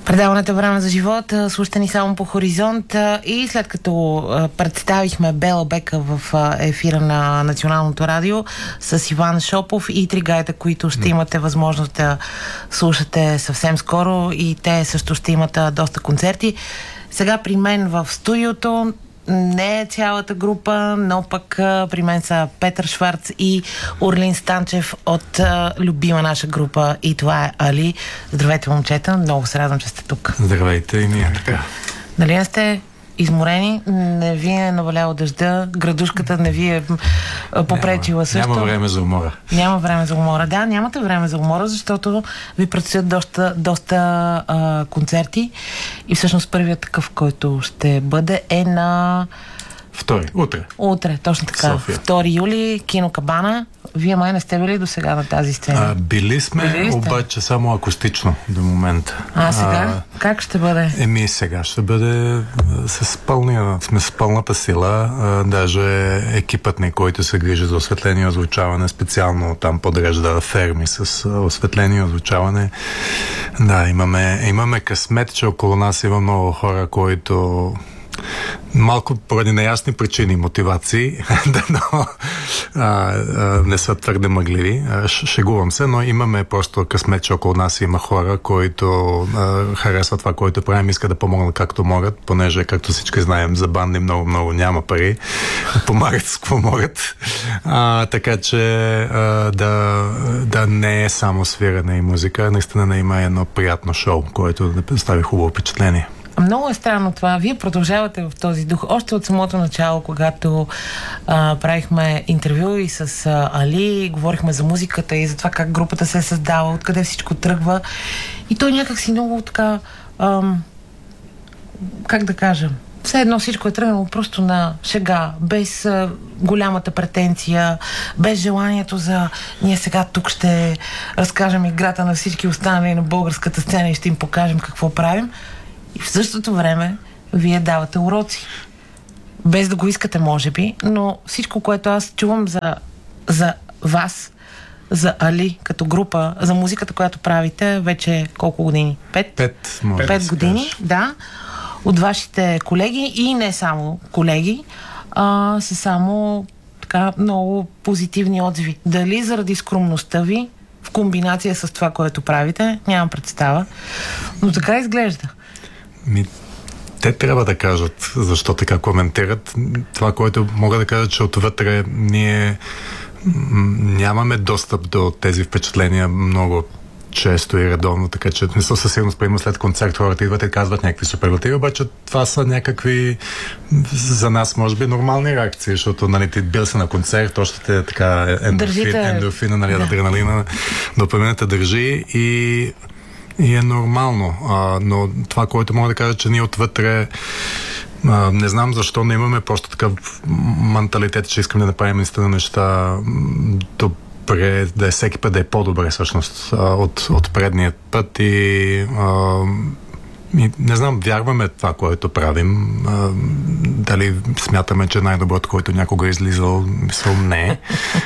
Предаването Време за живот, слушате ни само по Хоризонт, и след като представихме Бела Бека в ефира на Националното радио с Иван Шопов и три гайда, които ще имате възможност да слушате съвсем скоро, и те също ще имат доста концерти. Сега при мен в студиото не е цялата група, но пък при мен са Петър Шварц и Орлин Станчев от любима наша група, и това е Али. Здравейте, момчета, много се радвам, че сте тук. Здравейте и ние така. Нали не сте изморени? Не ви е навалял дъжда? Градушката не ви е попречила също? Няма време за умора. Няма време за умора. Да, нямате време за умора, защото ви предстоят доста концерти, и всъщност първият такъв, който ще бъде, е на... Утре, точно така. София. 2 юли, Кино Кабана. Вие май не сте били до сега на тази сцена? Били сме, обаче само акустично до момента. Сега? Как ще бъде? Сега ще бъде с пълната сила. Даже екипът ни, който се грижи за осветление и озвучаване, специално там подрежда ферми с осветление и озвучаване. Да, имаме късмет, че около нас има много хора, които малко поради неясни причини, мотивации, но не са твърде мъгливи. Шегувам се, но имаме просто късмет, че около нас има хора, които харесват това, което правим, искат да помогнат както могат, понеже, както всички знаем, за банди много няма пари. Помагат с какво могат. Така че да не е само свирене и музика, наистина има едно приятно шоу, което да представи хубаво впечатление. Много е странно това. Вие продължавате в този дух. Още от самото начало, когато правихме интервю и с Али, говорихме за музиката и за това как групата се е създава, откъде всичко тръгва. И той някак си много така, как да кажа, все едно всичко е тръгнало просто на шега, без голямата претенция, без желанието за ние сега тук ще разкажем играта на всички останали на българската сцена и ще им покажем какво правим. И в същото време вие давате уроци. Без да го искате, може би, но всичко, което аз чувам за вас, за Али като група, за музиката, която правите, вече колко години? 5 години, да. От вашите колеги, и не само колеги, са само така много позитивни отзиви. Дали заради скромността ви, в комбинация с това, което правите, нямам представа, но така изглежда. Те трябва да кажат защо така коментират. Това, което мога да кажа, че отвътре ние нямаме достъп до тези впечатления много често и редовно, така че не са със сигурност, примерно след концерт хората идват и казват някакви суперлативи, обаче това са някакви за нас, може би, нормални реакции, защото, нали, ти бил си на концерт, още те така ендорфина, нали, адреналина, допамината държи и е нормално, но това, което мога да кажа, че ние отвътре не знам защо не имаме просто такъв менталитет, че искаме да направим наистина неща добре, да е всеки път да е по-добре всъщност от предният път, и не знам, вярваме това, което правим. Дали смятаме, че най-доброто, което някога е излизал, мисъл не.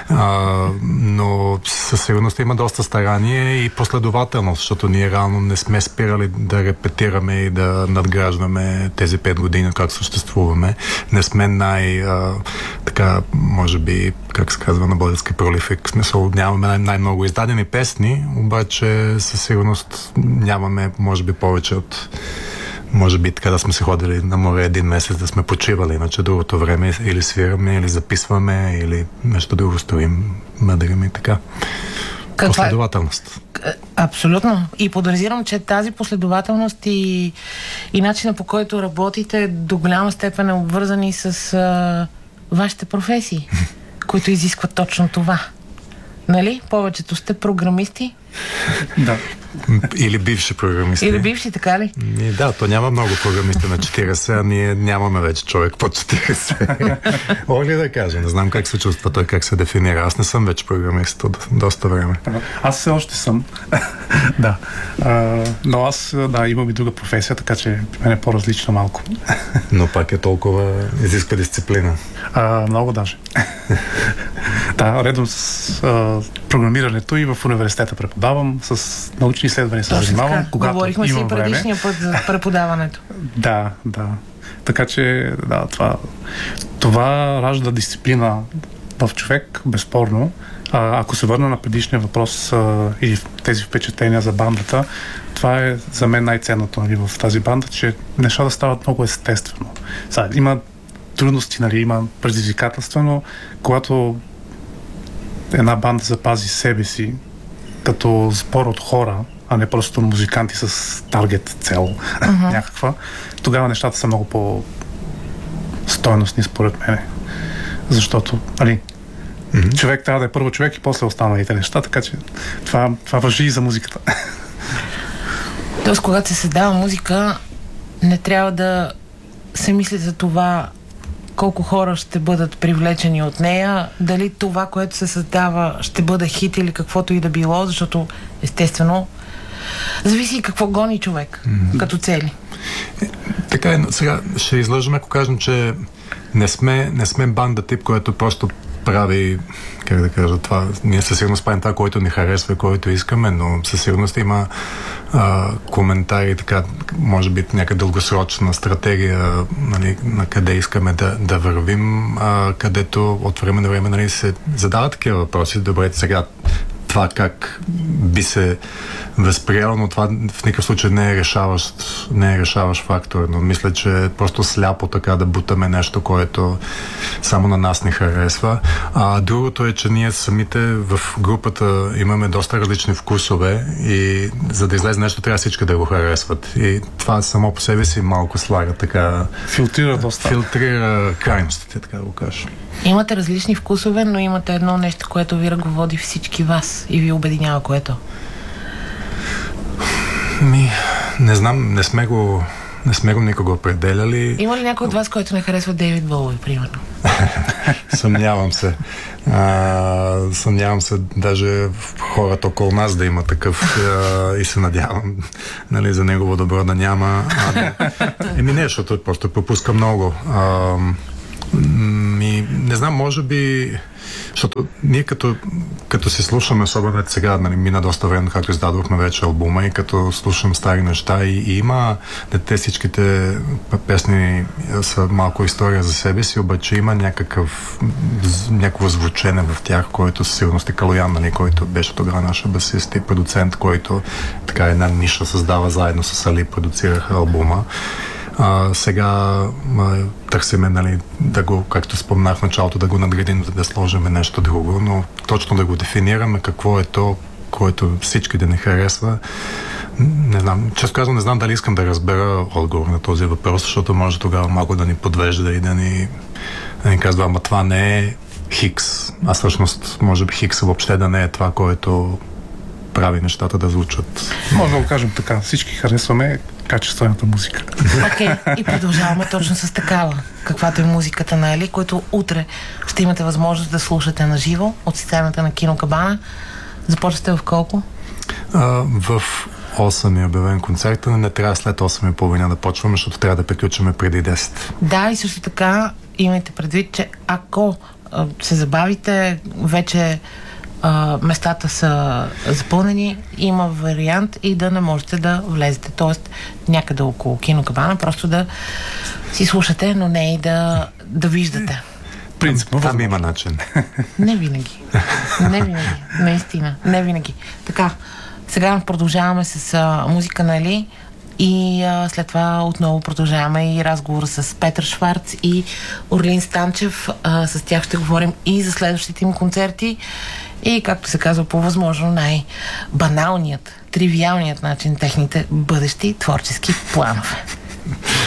Но със сигурност има доста старание и последователност, защото ние реално не сме спирали да репетираме и да надграждаме тези 5 години, как съществуваме. Не сме така, може би, как се казва на български пролифик, в смисъл нямаме най-много издадени песни, обаче със сигурност нямаме, може би, повече от, може би, така да сме се ходили на море 1 месец, да сме почивали, иначе другото време или свираме, или записваме, или нещо друго стоим, мъдрим и така. Последователност. Абсолютно. И подразирам, че тази последователност и начина, по който работите, до голяма степен е обвързани с вашите професии, които изискват точно това. Нали? Повечето сте програмисти? Да. Или бивши програмисти. Или бивши, така ли? Да, то няма много програмисти на 40, а ние нямаме вече човек под 40. Мога ли да кажа? Не знам как се чувства той, как се дефинира. Аз не съм вече програмист от доста време. Аз все още съм. Да. Но аз, имам и друга професия, така че при мен е по-различно малко. Но пак е толкова изисква дисциплина. Много даже. Да, редом с програмирането и в университета преподавам с научни научни изследвания се занимавам, когато говорихме имам си предишния път за преподаването. Да. Така че, да, това ражда дисциплина в човек, безспорно. Ако се върна на предишния въпрос и тези впечатления за бандата, това е за мен най-ценното, нали, в тази банда, че нещата стават много естествено. Има трудности, нали, има предизвикателства, но когато една банда запази себе си като сбор от хора, а не просто музиканти с таргет цел някаква, тогава нещата са много по-стойностни според мен. Защото, нали, човек трябва да е първо човек и после останалите неща, така че това важи и за музиката. Тоест, когато се създава музика, не трябва да се мисли за това колко хора ще бъдат привлечени от нея, дали това, което се създава, ще бъде хит или каквото и да било, защото естествено зависи какво гони човек като цели. Така е, сега ще излъжем, ако кажем, че не сме банда тип, което просто прави, как да кажа, това. Ние със сигурност правим това, което ни харесва, което искаме, но със сигурност има коментари, така, може би някаква дългосрочна стратегия, нали, на къде искаме да вървим, където от време на време, нали, се задават такива въпроси. Добре, сега това как би се възприело, но това в никакъв случай не е решаващ фактор, но мисля, че е просто сляпо така да бутаме нещо, което само на нас не харесва. Другото е, че ние самите в групата имаме доста различни вкусове и за да излезе нещо, трябва всички да го харесват. И това само по себе си малко слага така... Филтрира крайностите, така да го кажа. Имате различни вкусове, но имате едно нещо, което ви ръководи всички вас и ви обединява, което? Не знам, не сме го никога определяли. Има ли някой от вас, който не харесва Дейвид Боуи, примерно? Съмнявам се даже в хората около нас да има такъв и се надявам, нали, за негово добро да няма. Не, защото просто пропуска много. Не знам, може би, защото ние като се слушаме, особено сега, нали, мина доста време, както издадохме вече албума и като слушам стари неща и има, те всичките песни са малко история за себе си, обаче има някакво звучене в тях, който със сигурност е Калоян, нали, който беше тогава наша басист и продуцент, който така една ниша създава заедно с Али, продуцираха албума. Сега търсиме, нали, да го, както спомнах в началото, да го надградим, да сложим нещо друго, но точно да го дефинираме какво е то, което всички да не харесва. Не знам, често казвам, не знам дали искам да разбера отговор на този въпрос, защото може тогава малко да ни подвежда и да ни казва, ама това не е Хикс. А всъщност, може би Хикс въобще да не е това, което прави нещата да звучат. Може да го кажем така. Всички харесваме качествената музика. Окей, и продължаваме точно с такава, каквато е музиката на Али, който утре ще имате възможност да слушате на живо от сцената на Кинокабана. Започвате в колко? В 8 е обявен концерта, не трябва след 8:30 да почваме, защото трябва да приключим преди 10. Да, и също така имайте предвид, че ако се забавите, вече местата са запълнени, има вариант и да не можете да влезете. Тоест някъде около Кинокабана, просто да си слушате, но не и да виждате. Принципно. Там има начин. Не винаги. Наистина. Не винаги. Така, сега продължаваме с музика на Али и след това отново продължаваме и разговора с Петър Шварц и Орлин Станчев. С тях ще говорим и за следващите им концерти и, както се казва, по възможно най-баналният, тривиалният начин техните бъдещи творчески планове.